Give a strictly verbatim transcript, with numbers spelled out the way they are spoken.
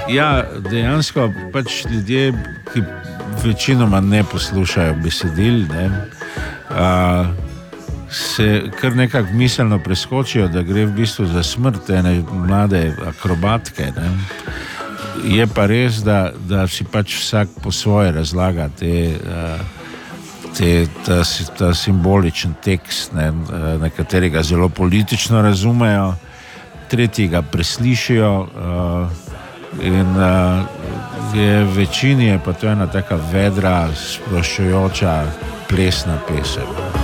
Ja, dejansko pač ljudje, ki večinoma ne poslušajo besedil, ne, a, se kar nekako miselno preskočijo, da gre v bistvu za smrt ene mlade akrobatke. Ne. Je pa res, da, da si pač vsak po svoje razlaga te, te, ta, ta simboličen tekst, ne, na katerega zelo politično razumejo, tretji ga preslišijo in je večini je pa to ena taka vedra, sploščujoča plesna pesem.